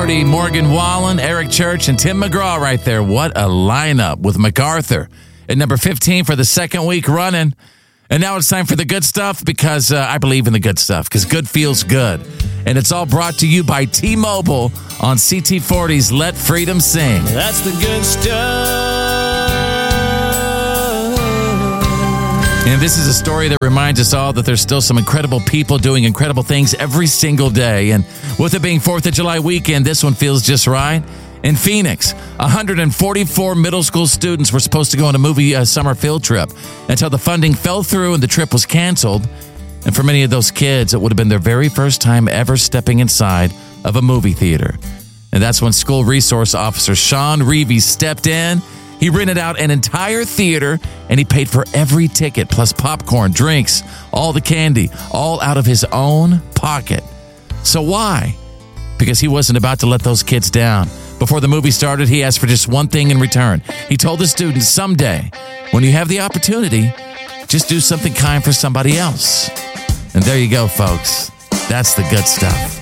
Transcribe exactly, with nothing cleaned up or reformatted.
forty, Morgan Wallen, Eric Church, and Tim McGraw right there. What a lineup with MacArthur at number fifteen for the second week running. And now it's time for the good stuff because uh, I believe in the good stuff because good feels good. And it's all brought to you by T-Mobile on C T forty's Let Freedom Sing. That's the good stuff. And this is a story that reminds us all that there's still some incredible people doing incredible things every single day. And with it being fourth of July weekend, this one feels just right. In Phoenix, one hundred forty-four middle school students were supposed to go on a movie uh, summer field trip until the funding fell through and the trip was canceled. And for many of those kids, it would have been their very first time ever stepping inside of a movie theater. And that's when school resource officer Sean Reevy stepped in. He rented out an entire theater and he paid for every ticket, plus popcorn, drinks, all the candy, all out of his own pocket. So why? Because he wasn't about to let those kids down. Before the movie started, he asked for just one thing in return. He told the students, someday, when you have the opportunity, just do something kind for somebody else. And there you go, folks. That's the good stuff.